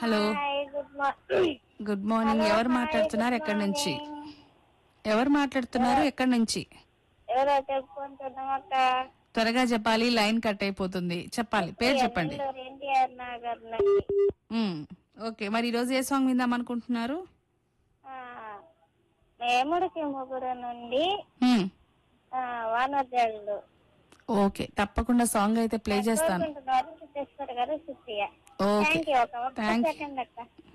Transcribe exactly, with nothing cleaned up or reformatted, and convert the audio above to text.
Hello, hi good morning. Good morning. ఎవరు మాట్లాడుతున్నారు? ఎక్కడి నుంచి? ఎవరు మాట్లాడుతున్నారు? ఎక్కడి నుంచి? ఎవరో చెప్పుకుంటున్నామక్క. త్వరగా చెప్పాలి, లైన్ కట్ అయిపోతుంది. చెప్పాలి, పేరు చెప్పండి. ఎన్టీఆర్ నగర్ నుండి. ఉమ్, ఓకే. మరి ఈ రోజు ఏ సాంగ్ విందాం అనుకుంటున్నారు? వేముడికి ముగ్గురు నుండి ఉమ్, వానోద్యాలు. ఓకే, తప్పకుండా సాంగ్ అయితే ప్లే చేస్తాను. కోరుకుంటున్నారు సిద్ధేశ్వర్ గారు సుప్రియ. ఓకే, థ్యాంక్ యూ అక్క. ఒక్క థ్యాంక్ సెకండ్ అక్క.